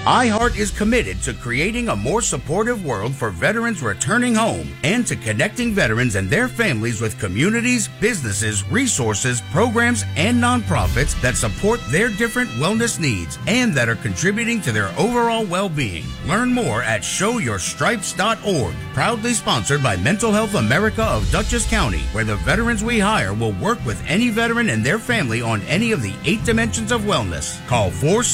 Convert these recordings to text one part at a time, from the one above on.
iHeart is committed to creating a more supportive world for veterans returning home and to connecting veterans and their families with communities, businesses, resources, programs, and nonprofits that support their different wellness needs and that are contributing to their overall well-being. Learn more at showyourstripes.org. Proudly sponsored by Mental Health America of Dutchess County, where the veterans we hire will work with any veteran and their family on any of the 8 dimensions of wellness. Call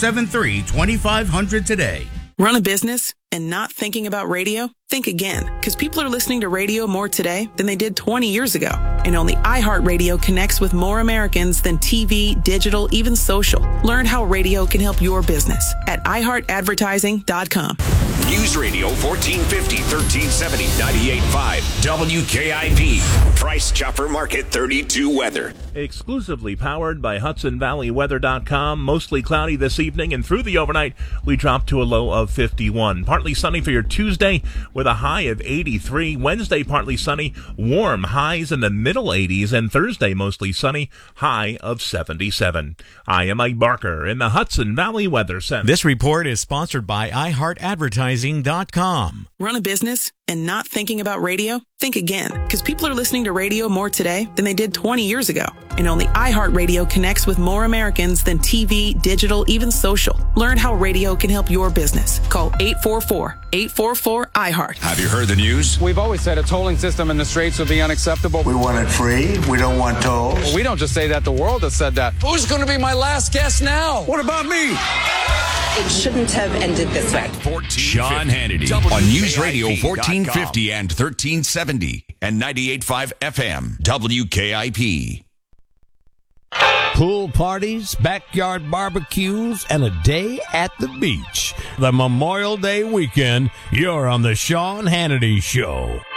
473-2500 today. Run a business and not thinking about radio? Think again, because people are listening to radio more today than they did 20 years ago. And only iHeartRadio connects with more Americans than TV, digital, even social. Learn how radio can help your business at iHeartAdvertising.com. News Radio 1450, 1370, 98.5, WKIP. Price Chopper Market 32 weather. Exclusively powered by HudsonValleyWeather.com. Mostly cloudy this evening, and through the overnight, we drop to a low of 51. Partly sunny for your Tuesday with a high of 83. Wednesday, partly sunny, warm highs in the middle 80s, and Thursday, mostly sunny, high of 77. I am Mike Barker in the Hudson Valley Weather Center. This report is sponsored by iHeartAdvertising.com. Run a business and not thinking about radio? Think again, because people are listening to radio more today than they did 20 years ago. And only iHeartRadio connects with more Americans than TV, digital, even social. Learn how radio can help your business. Call 844-844-iHeart. Have you heard the news? We've always said a tolling system in the streets would be unacceptable. We want it free. We don't want tolls. Well, we don't just say that. The world has said that. Who's going to be my last guest now? What about me? It shouldn't have ended this way. Sean Hannity on News Radio 1450 and 1370 and 98.5 FM WKIP. Pool parties, backyard barbecues, and a day at the beach. The Memorial Day weekend, you're on the Sean Hannity Show.